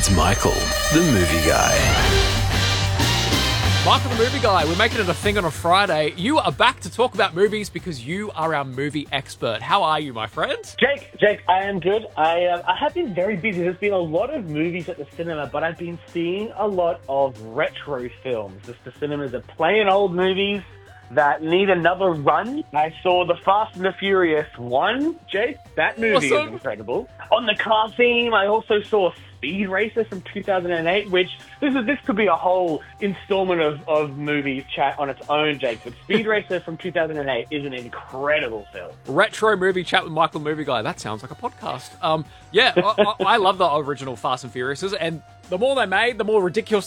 It's Michael, the movie guy. Michael the Movie Guy, we're making it a thing on a Friday. You are back to talk about movies because you are our movie expert. How are you, my friend? Jake, I am good. I have been very busy. There's been a lot of movies at the cinema, but I've been seeing a lot of retro films. The cinemas are playing old movies that need another run. I saw The Fast and the Furious 1, Jake. That movie is incredible. On the car theme, I also saw Speed Racer from 2008, which this could be a whole installment of movies chat on its own, Jake. But Speed Racer from 2008 is an incredible film. Retro movie chat with Michael the Movie Guy. That sounds like a podcast. I love the original Fast and Furiouses, and the more they made, the more ridiculous